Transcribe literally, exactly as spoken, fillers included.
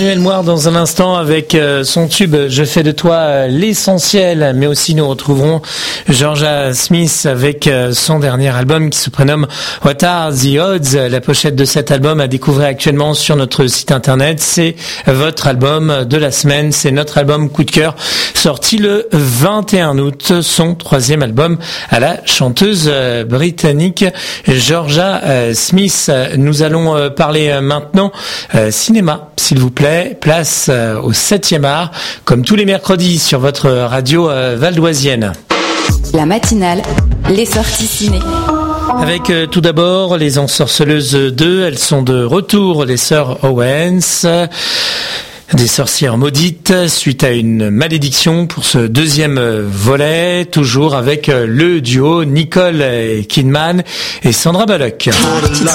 Emmanuel Moir dans un instant avec son tube « Je fais de toi l'essentiel », mais aussi nous retrouverons Jorja Smith avec son dernier album qui se prénomme « What Are the Odds ». La pochette de cet album à découvrir actuellement sur notre site internet. C'est votre album de la semaine, c'est notre album coup de cœur, sorti le vingt et un août, son troisième album à la chanteuse britannique Jorja Smith. Nous allons parler maintenant cinéma, s'il vous plaît. Place euh, au septième art, comme tous les mercredis sur votre radio euh, valdoisienne. La matinale, les sorties ciné. Avec euh, tout d'abord les Ensorceleuses deux, elles sont de retour, les sœurs Owens. Des sorcières maudites suite à une malédiction pour ce deuxième volet, toujours avec le duo Nicole Kidman et Sandra Bullock.